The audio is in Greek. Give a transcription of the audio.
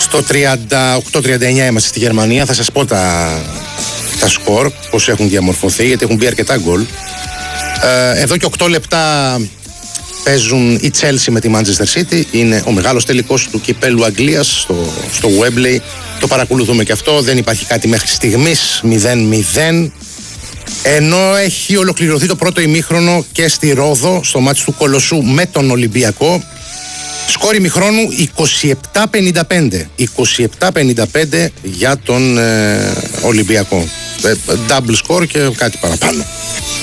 Στο 38-39 είμαστε στη Γερμανία. Θα σας πω τα σκορ, πώς έχουν διαμορφωθεί, γιατί έχουν μπει αρκετά γκολ. Εδώ και 8 λεπτά παίζουν η Chelsea με τη Manchester City. Είναι ο μεγάλος τελικός του κυπέλου Αγγλίας στο Wembley. Το παρακολουθούμε και αυτό. Δεν υπάρχει κάτι μέχρι στιγμής. 0-0. Ενώ έχει ολοκληρωθεί το πρώτο ημίχρονο και στη Ρόδο, στο μάτς του Κολοσσού με τον Ολυμπιακό. Σκόρ ημιχρόνου 27-55. 27-55 για τον Ολυμπιακό. Double score και κάτι παραπάνω.